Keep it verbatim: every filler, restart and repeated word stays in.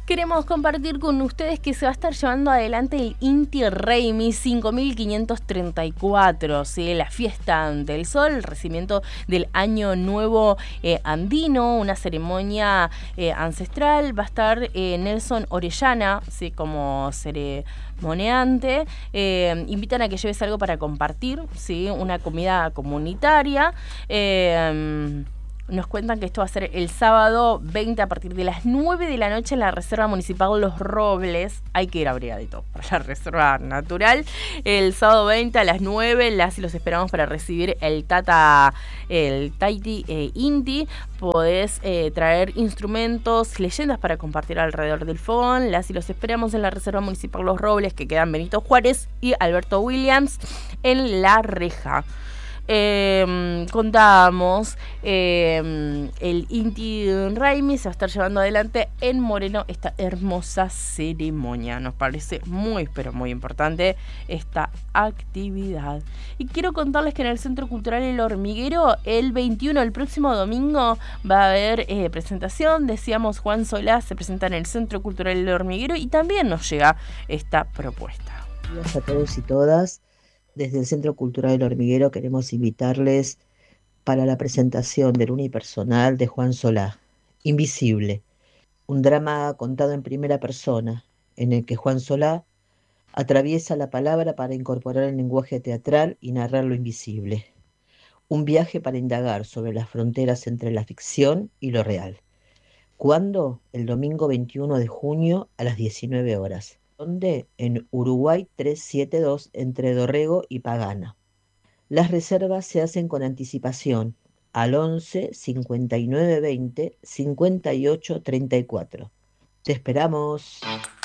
Queremos compartir con ustedes que se va a estar llevando adelante el Inti Raymi cinco mil quinientos treinta y cuatro, ¿sí? La fiesta del sol, el recibimiento del Año Nuevo eh, Andino, una ceremonia eh, ancestral. Va a estar eh, Nelson Orellana, ¿sí? Como ceremoniante. Eh, invitan a que lleves algo para compartir, ¿sí? Una comida comunitaria. Eh, Nos cuentan que esto va a ser el sábado veinte a partir de las nueve de la noche en la Reserva Municipal Los Robles. Hay que ir abrigadito para la Reserva Natural. El sábado veinte a las nueve, las y los esperamos para recibir el Tata, el Taiti eh, Inti. Podés eh, traer instrumentos, leyendas para compartir alrededor del fogón. Las y los esperamos en la Reserva Municipal Los Robles, que quedan Benito Juárez y Alberto Williams en La Reja. Eh, contamos eh, el Inti Raymi se va a estar llevando adelante en Moreno esta hermosa ceremonia. Nos parece muy pero muy importante esta actividad. Y quiero contarles que en el Centro Cultural El Hormiguero el veintiuno, el próximo domingo, va a haber eh, presentación. Decíamos, Juan Solá se presenta en el Centro Cultural El Hormiguero y también nos llega esta propuesta. Buenos días a todos y todas. Desde el Centro Cultural El Hormiguero queremos invitarles para la presentación del unipersonal de Juan Solá, Invisible, un drama contado en primera persona, en el que Juan Solá atraviesa la palabra para incorporar el lenguaje teatral y narrar lo invisible. Un viaje para indagar sobre las fronteras entre la ficción y lo real. ¿Cuándo? El domingo veintiuno de junio a las diecinueve horas. ¿Dónde? En Uruguay trescientos setenta y dos, entre Dorrego y Pagana. Las reservas se hacen con anticipación al once cincuenta y nueve veinte cincuenta y ocho treinta y cuatro. ¡Te esperamos!